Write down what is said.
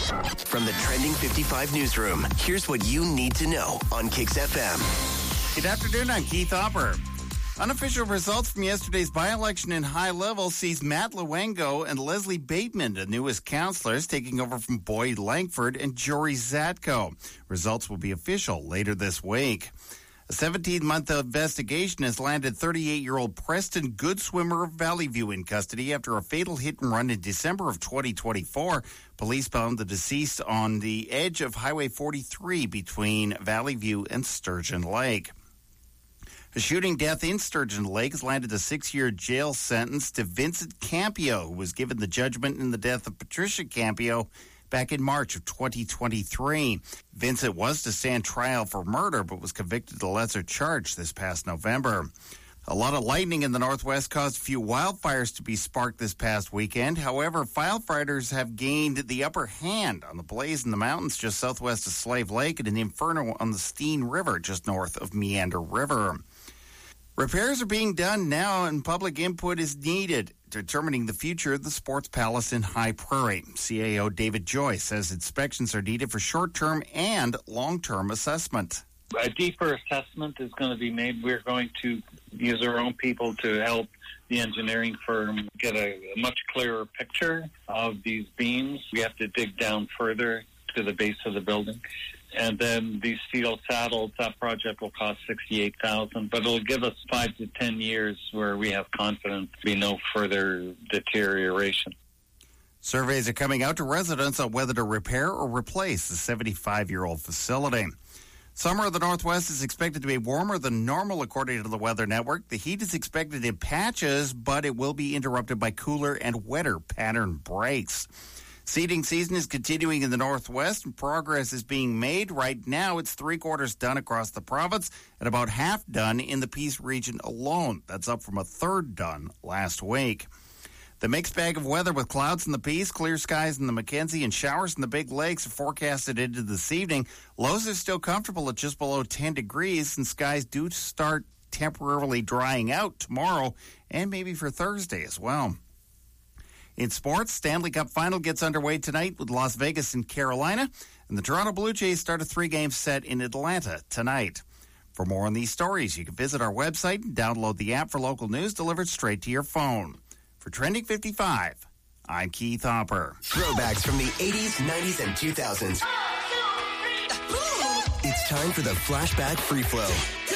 From the Trending 55 newsroom, here's what you need to know on Kicks FM. Good afternoon, I'm Keith Hopper. Unofficial results from yesterday's by-election in High Level sees Matt Luengo and Leslie Bateman, the newest councillors, taking over from Boyd Langford and Jory Zatko. Results will be official later this week. A 17-month investigation has landed 38-year-old Preston Goodswimmer of Valley View in custody after a fatal hit-and-run in December of 2024. Police found the deceased on the edge of Highway 43 between Valley View and Sturgeon Lake. A shooting death in Sturgeon Lake has landed a 6-year jail sentence to Vincent Campio, who was given the judgment in the death of Patricia Campio back in March of 2023. Vincent was to stand trial for murder, but was convicted of a lesser charge this past November. A lot of lightning in the Northwest caused a few wildfires to be sparked this past weekend. However, firefighters have gained the upper hand on the blaze in the mountains just southwest of Slave Lake and an inferno on the Steen River just north of Meander River. Repairs are being done now and public input is needed, determining the future of the Sports Palace in High Prairie. CAO David Joyce says inspections are needed for short-term and long-term assessment. A deeper assessment is going to be made. We're going to use our own people to help the engineering firm get a much clearer picture of these beams. We have to dig down further to the base of the building. And then these steel saddles, that project will cost $68,000, but it'll give us 5 to 10 years where we have confidence to be no further deterioration. Surveys are coming out to residents on whether to repair or replace the 75-year-old facility. Summer of the Northwest is expected to be warmer than normal, according to the Weather Network. The heat is expected in patches, but it will be interrupted by cooler and wetter pattern breaks. Seeding season is continuing in the Northwest, and progress is being made. Right now, it's 3/4 done across the province and about half done in the Peace region alone. That's up from a third done last week. The mixed bag of weather with clouds in the Peace, clear skies in the Mackenzie, and showers in the Big Lakes are forecasted into this evening. Lows are still comfortable at just below 10 degrees, and skies do start temporarily drying out tomorrow and maybe for Thursday as well. In sports, Stanley Cup Final gets underway tonight with Las Vegas and Carolina, and the Toronto Blue Jays start a 3-game set in Atlanta tonight. For more on these stories, you can visit our website and download the app for local news delivered straight to your phone. For Trending 55, I'm Keith Hopper. Throwbacks from the 80s, 90s, and 2000s. It's time for the Flashback Free Flow.